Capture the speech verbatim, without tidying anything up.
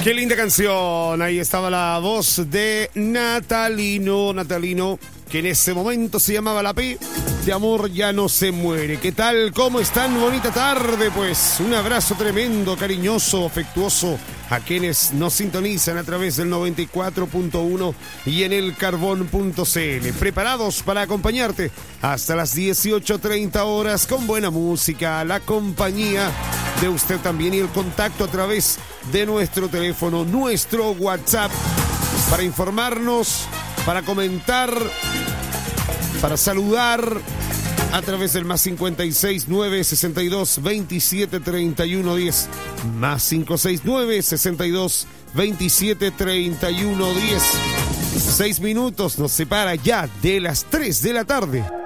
Qué linda canción. Ahí estaba la voz de Natalino. Natalino, que en ese momento se llamaba La P. De amor ya no se muere. ¿Qué tal? ¿Cómo están? Bonita tarde. Pues un abrazo tremendo, cariñoso, afectuoso a quienes nos sintonizan a través del noventa y cuatro punto uno y en el carbón punto c l. Preparados para acompañarte hasta las dieciocho treinta horas con buena música, la compañía de usted también y el contacto a través de nuestro teléfono, nuestro WhatsApp, para informarnos, para comentar, para saludar a través del más cincuenta y seis nueve sesenta y dos veintisiete treinta y uno diez, más cinco seis nueve sesenta y dos veintisiete treinta y uno diez. Seis minutos nos separa ya de las tres de la tarde.